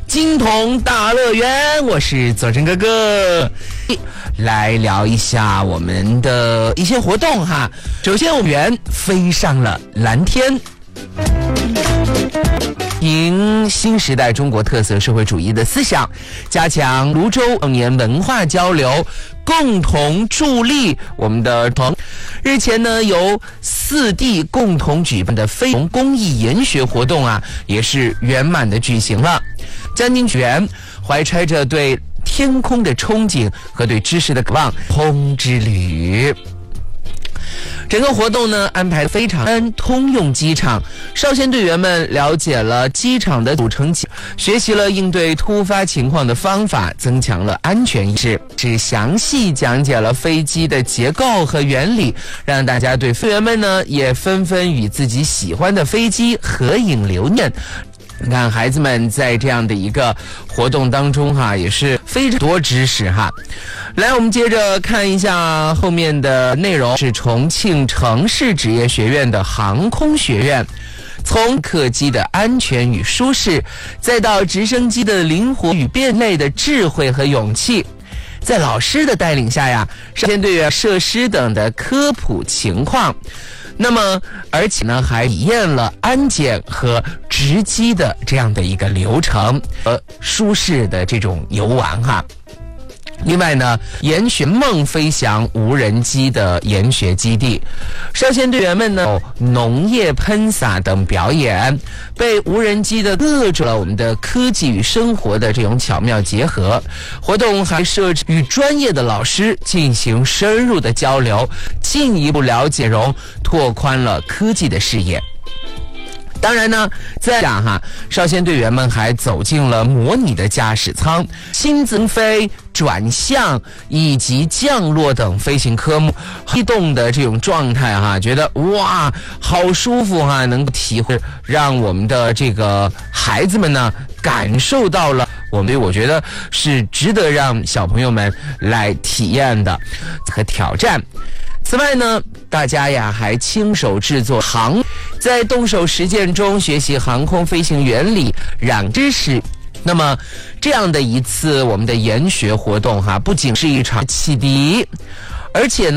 金童大乐园，我是佐真哥哥，来聊一下我们的一些活动哈。首先，我们飞上了蓝天。迎新时代中国特色社会主义的思想，加强泸州少年文化交流，共同助力我们的日前呢，由4地共同举办的非农公益研学活动啊，也是圆满的举行了。江宁学员怀揣着对天空的憧憬和对知识的渴望，空之旅。整个活动呢安排非常通用机场，少先队员们了解了机场的组成，学习了应对突发情况的方法，增强了安全意识，是详细讲解了飞机的结构和原理，让大家对飞员们呢也纷纷与自己喜欢的飞机合影留念。你看孩子们在这样的一个活动当中哈，也是非常多知识哈。来，我们接着看一下后面的内容，是重庆城市职业学院的航空学院。从客机的安全与舒适，再到直升机的灵活与变类的智慧和勇气，在老师的带领下呀，少先队员设施等的科普情况。那么，而且呢，还体验了安检和值机的这样的一个流程，舒适的这种游玩哈。另外呢，研学梦飞翔无人机的研学基地，少先队员们呢有农业喷洒等表演，被无人机的各种我们的科技与生活的这种巧妙结合。活动还设置与专业的老师进行深入的交流，进一步了解拓宽了科技的视野。当然呢，在少先队员们还走进了模拟的驾驶舱、亲自飞、转向以及降落等飞行科目，激动的这种状态觉得哇，好舒服能够体会，让我们的这个孩子们呢感受到了我觉得是值得让小朋友们来体验的和挑战。此外呢，大家还亲手制作在动手实践中学习航空飞行原理、长知识。那么这样的一次我们的研学活动不仅是一场启迪，而且呢